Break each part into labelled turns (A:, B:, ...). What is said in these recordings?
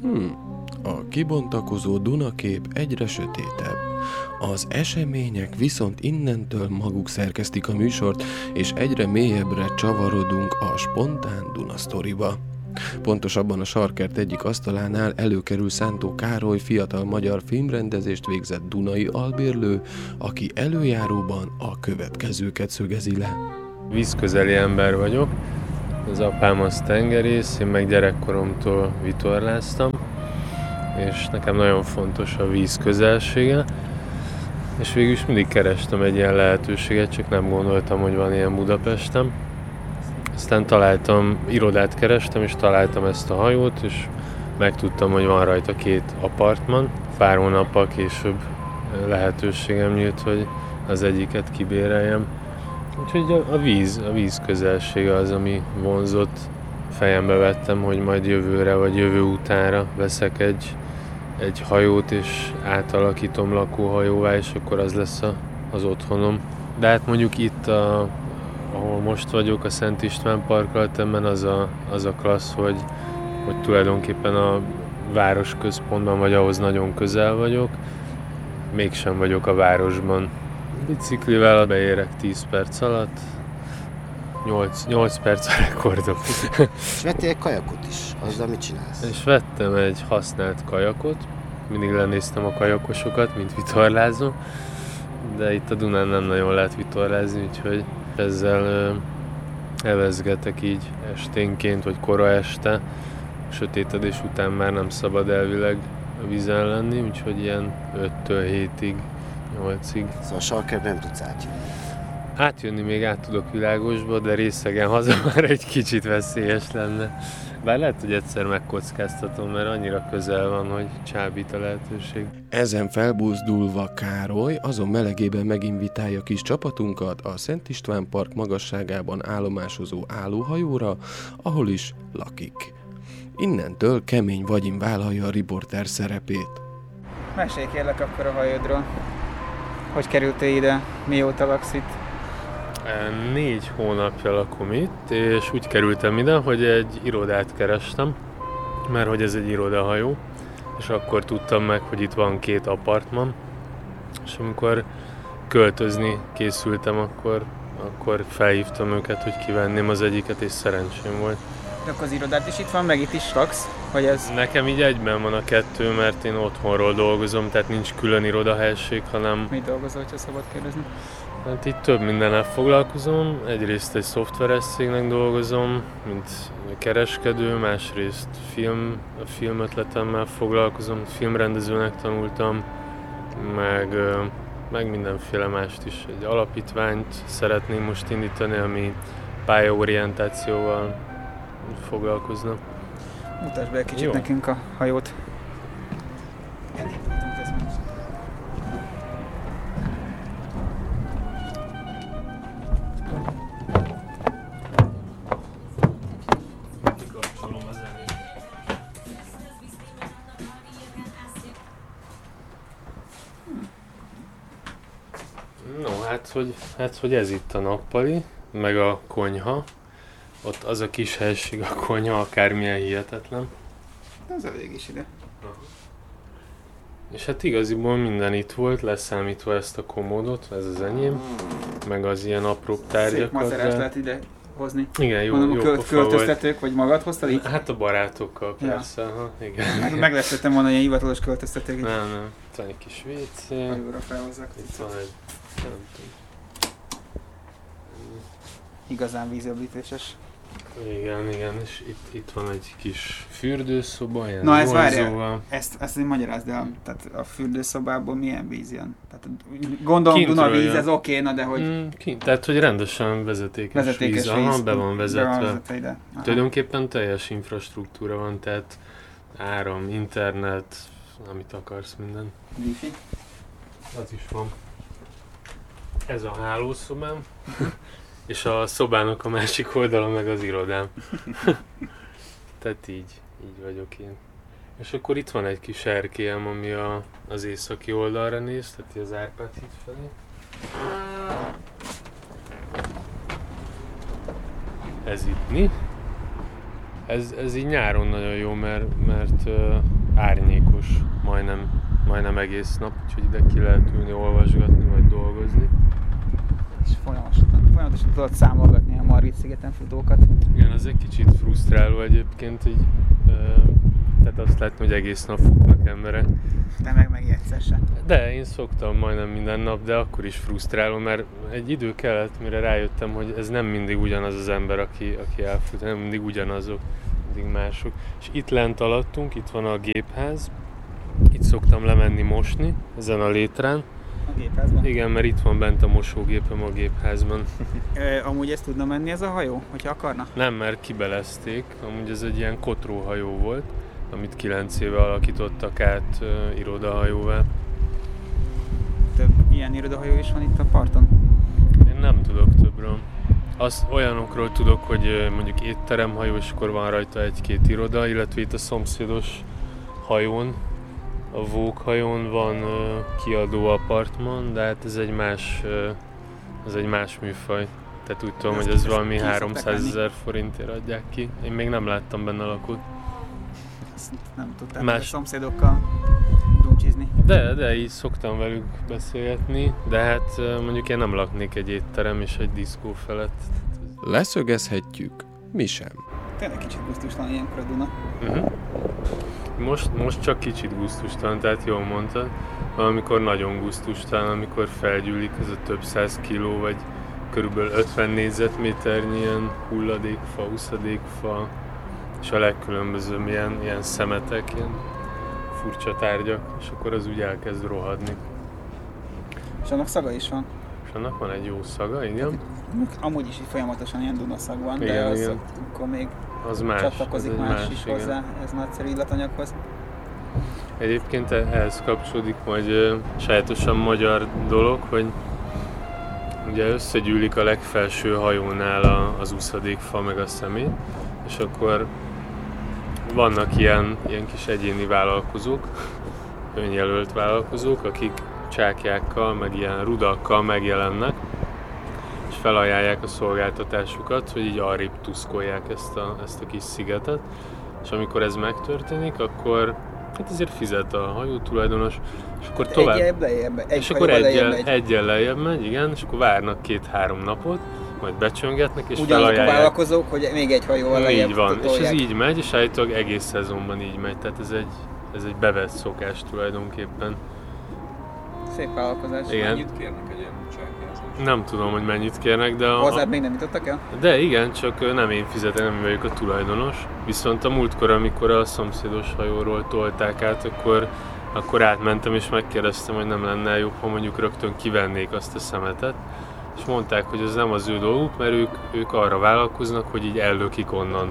A: A kibontakozó Dunakép egyre sötétebb. Az események viszont innentől maguk szerkesztik a műsort, és egyre mélyebbre csavarodunk a spontán Dunasztoriba. Pontosabban a Sarkert egyik asztalánál előkerül Szántó Károly, fiatal magyar filmrendezést végzett dunai albérlő, aki előjáróban a következőket szögezi le.
B: Vízközeli ember vagyok, az apám az tengerész, én meg gyerekkoromtól vitorláztam, és nekem nagyon fontos a víz közelsége, és végül is mindig kerestem egy ilyen lehetőséget, csak nem gondoltam, hogy van ilyen Budapesten. Aztán irodát kerestem, és találtam ezt a hajót, és megtudtam, hogy van rajta 2 apartman. Pár hónappal később lehetőségem nyílt, hogy az egyiket kibéreljem. Úgyhogy a víz közelsége az, ami vonzott. Fejembe vettem, hogy majd jövőre vagy jövő utánra veszek egy hajót, és átalakítom lakóhajóvá, és akkor az lesz az otthonom. De hát mondjuk itt, ahol most vagyok, a Szent István Parkalatemben az a klassz, hogy tulajdonképpen a városközpontban, vagy ahhoz nagyon közel vagyok, mégsem vagyok a városban. Biciklivel beérek 10 perc alatt, 8 perc a rekordok.
C: És vettél egy kajakot is, azzal mit csinálsz?
B: És vettem egy használt kajakot, mindig lenéztem a kajakosokat, mint vitorlázó, de itt a Dunán nem nagyon lehet vitorlázni, úgyhogy ezzel evezgetek így esténként, vagy kora este. Sötétedés után már nem szabad elvileg a vízen lenni, úgyhogy ilyen 5-től 7-ig, 8-ig.
C: Szóval a Sarkerbe nem tudsz átjönni.
B: Átjönni még át tudok Világosba, de részegen haza már egy kicsit veszélyes lenne. Bár lehet, hogy egyszer megkockáztatom, mert annyira közel van, hogy csábít a lehetőség.
A: Ezen felbuzdulva Károly azon melegében meginvitálja kis csapatunkat a Szent István Park magasságában állomásozó állóhajóra, ahol is lakik. Innentől Kemény Vagyin vállalja a riporter szerepét.
D: Mesélj kérlek akkor a hajódról. Hogy kerültél ide? Mióta laksz itt?
B: 4 hónapja lakom itt, és úgy kerültem ide, hogy egy irodát kerestem, mert hogy ez egy irodahajó, és akkor tudtam meg, hogy itt van 2 apartman, és amikor költözni készültem, akkor felhívtam őket, hogy kivenném az egyiket, és szerencsém volt.
D: De akkor az irodát is itt van, meg itt is laksz? Vagy ez...
B: Nekem így egyben van a 2, mert én otthonról dolgozom, tehát nincs külön irodahelység, hanem...
D: Mit dolgozol, hogyha szabad kérdezni?
B: Hát itt több mindennel foglalkozom. Egyrészt egy szoftveres cégnek dolgozom, mint kereskedő, másrészt filmötletemmel foglalkozom, filmrendezőnek tanultam, meg mindenféle mást is. Egy alapítványt szeretném most indítani, ami pályaorientációval foglalkozna.
D: Mutasd be egy kicsit nekünk a hajót.
B: No, hát hogy ez itt a nappali, meg a konyha. Ott az a kis helység, a konyha, akármilyen hihetetlen.
D: Ez elég is ide.
B: És hát igaziból minden itt volt, leszámítva ezt a komódot, ez az enyém, meg az ilyen apróbb tárgyakat.
D: Szép macerás lehet ide hozni.
B: Igen, jó
D: költöztetők, vagy magad hoztad így?
B: Hát a barátokkal persze, ja. Igen.
D: Meglepődtem volna, ilyen hivatalos költöztetők.
B: Nem. Itt van egy kis WC.
D: Hajóra felhozzak.
B: Itt van egy, nem tudom.
D: Igazán vízöblítéses.
B: Igen, és itt van egy kis fürdőszoba, ilyen
D: na ez várja, ezt én magyarázd el, tehát a fürdőszobából milyen víz jön? Tehát gondolom Duna víz, ez oké, na de hogy...
B: Tehát, hogy rendesen vezetékes víz. Aha, be van vezetve.
D: Ide.
B: Tulajdonképpen teljes infrastruktúra van, tehát áram, internet, amit akarsz, minden.
D: Wifi?
B: Az is van. Ez a hálószobám. És a szobának a másik oldala meg az irodám. Tehát így vagyok én. És akkor itt van egy kis erkélyem, ami az északi oldalra néz, tehát az Árpád híd felé. Ez itt mi? Ez így nyáron nagyon jó, mert árnyékos majdnem egész nap, úgyhogy ide ki lehet ülni, olvasgatni vagy dolgozni.
D: És folyamatosan tudod számolgatni a Margit-szigeten futókat.
B: Igen, az egy kicsit frusztráló egyébként, így, tehát azt látni, hogy egész nap futnak emberek.
D: Te meg egyszer se.
B: De én szoktam majdnem minden nap, de akkor is frusztráló, mert egy idő kellett, mire rájöttem, hogy ez nem mindig ugyanaz az ember, aki elfut, nem mindig ugyanazok, mindig mások. És itt lent alattunk, itt van a gépház, itt szoktam lemenni mosni, ezen a létrán.
D: A gépházban?
B: Igen, mert itt van bent a mosógépem a gépházban.
D: Amúgy ezt tudna menni ez a hajó, hogyha akarna?
B: Nem, mert kibelezték, amúgy ez egy ilyen kotróhajó volt, amit 9 éve alakítottak át irodahajóvá.
D: Több ilyen irodahajó is van itt a parton?
B: Én nem tudok többről. Olyanokról tudok, hogy mondjuk étteremhajó, és akkor van rajta egy-két iroda, illetve itt a szomszédos hajón, a Vók-hajón van kiadó apartman, de hát ez egy más műfaj. Tehát úgy tudom, hogy ez valami 300 000 forintért adják ki. Én még nem láttam benne lakót.
D: Ezt nem tudtam a szomszédokkal dumcsizni.
B: De így szoktam velük beszélgetni, de hát mondjuk én nem laknék egy étterem és egy diszkó felett.
A: Leszögezhetjük, mi sem.
D: Tényleg kicsit gusztustalan ilyenkor a Duna.
B: Most csak kicsit gusztustalan, tehát jól mondtad. Amikor nagyon gusztustalan, amikor felgyűlik ez a több 100 kiló, vagy körülbelül 50 négyzetméternyi ilyen hulladékfa, uszadékfa, és a legkülönbözőbb ilyen szemetek, ilyen furcsa tárgyak, és akkor az úgy elkezd rohadni.
D: És annak szaga is van.
B: És annak van egy jó szaga, igen.
D: Amúgy is folyamatosan ilyen Dunaszag van,
B: igen,
D: de az
B: igen.
D: akkor még
B: az más,
D: csatlakozik más is
B: igen.
D: hozzá, ez nagyszerű illatanyaghoz.
B: Egyébként ehhez kapcsolódik majd sajátosan magyar dolog, hogy ugye összegyűlik a legfelső hajónál az uszadékfa meg a szemét, és akkor vannak ilyen kis egyéni vállalkozók, önjelölt vállalkozók, akik csáklyákkal, meg ilyen rudakkal megjelennek, és felajánlják a szolgáltatásukat, hogy így arrébb tuszkolják ezt a kis szigetet, és amikor ez megtörténik, akkor hát ezért fizet a hajó tulajdonos, és akkor tovább... Egyel lejjebb megy, igen, és akkor várnak 2-3 napot, majd becsöngetnek, és felajánlják.
D: Ugyanazok a vállalkozók, hogy még egy hajóval lejjebb
B: így van,
D: tolják.
B: és ez így megy, és állítólag egész szezonban így megy, tehát ez egy bevett szokás tulajdonképpen.
D: Szép vállalkozás.
B: Igen.
E: Mennyit kérnek egy ilyen csákjázás?
B: Nem tudom, hogy mennyit kérnek, de...
D: Hozzád még nem jutottak el?
B: De igen, csak nem én fizetem, nem vagyok a tulajdonos. Viszont a múltkor, amikor a szomszédos hajóról tolták át, akkor átmentem és megkérdeztem, hogy nem lenne jobb, ha mondjuk rögtön kivennék azt a szemetet. És mondták, hogy ez nem az ő dolguk, mert ők arra vállalkoznak, hogy így ellökik onnan.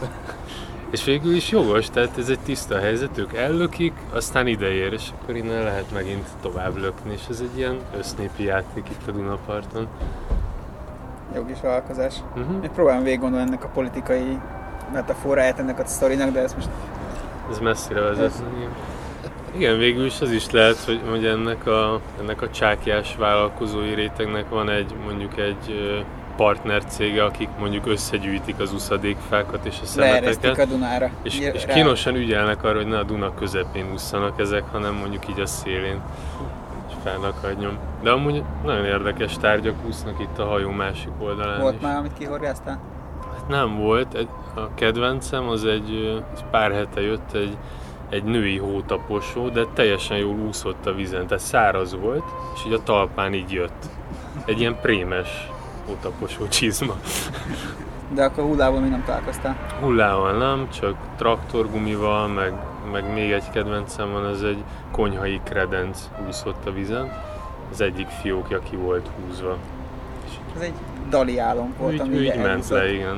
B: És végül is jogos, tehát ez egy tiszta helyzet, ők ellökik, aztán ideér, és akkor innen lehet megint tovább lökni, és ez egy ilyen össznépi játék itt a Dunaparton.
D: Jogis vállalkozás. Én próbálom végig gondolni ennek a politikai metaforáját ennek a sztorinak, de ezt most...
B: Ez messzire vezet. Igen, végül is az is lehet, hogy ennek a csáklyás vállalkozói rétegnek van mondjuk egy partnercége, akik mondjuk összegyűjtik az uszadékfákat és a szemeteket.
D: Leeresztik a Dunára.
B: És kínosan ügyelnek arra, hogy ne a Duna közepén ússzanak ezek, hanem mondjuk így a szélén. És felakadjon. De amúgy nagyon érdekes tárgyak úsznak itt a hajó másik oldalán.
D: Volt már, amit kihorgáztál?
B: Hát nem volt. A kedvencem az egy pár hete jött egy női hótaposó, de teljesen jól úszott a vízen, tehát száraz volt, és így a talpán így jött. Egy ilyen prémes hótaposó csizma.
D: De akkor hullával még nem találkoztál?
B: Hullával nem, csak traktorgumival, meg még egy kedvencem van, ez egy konyhai kredenc úszott a vízen. Az egyik fiókja ki volt húzva.
D: Ez egy dali álom volt, ami
B: így ment le, igen.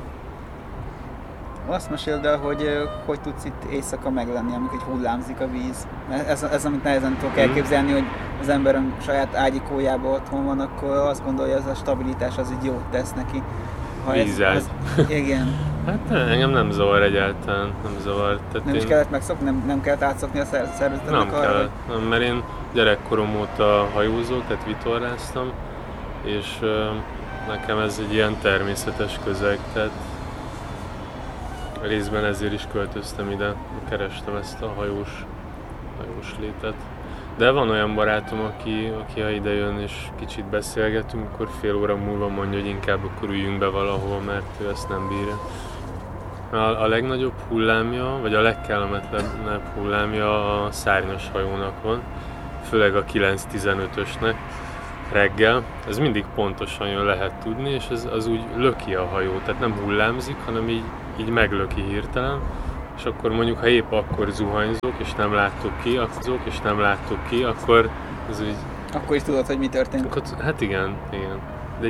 D: Azt meséld el, hogy tudsz itt éjszaka meglenni, amikor hullámzik a víz. Ez amit nehezen tudok elképzelni, hogy az ember saját ágyikójában otthon van, akkor azt gondolja, hogy ez a stabilitás az így jót tesz neki.
B: Vízágy.
D: Igen.
B: Hát engem nem zavar egyáltalán, nem zavar. Tehát
D: nem is kellett megszokni, nem kellett átszokni a szervezetnek
B: nem
D: arra?
B: Kellett, nem, mert én gyerekkorom óta hajózok, tehát vitorláztam, és nekem ez egy ilyen természetes közeg, tehát részben ezért is költöztem ide, kerestem ezt a hajós létet. De van olyan barátom, aki ha ide jön és kicsit beszélgetünk, akkor fél óra múlva mondja, hogy inkább akkor üljünk be valahol, mert ő ezt nem bírja. A legnagyobb hullámja, vagy a legkellemetlenebb hullámja a szárnyas hajónak van, főleg a 9-15-ösnek reggel. Ez mindig pontosan jön, lehet tudni, és az úgy löki a hajó, tehát nem hullámzik, hanem így meglöki hirtelen. És akkor mondjuk, ha épp akkor zuhanyzok, és nem láttok ki, akkor ez úgy...
D: Akkor is tudod, hogy mi történt.
B: Hát igen.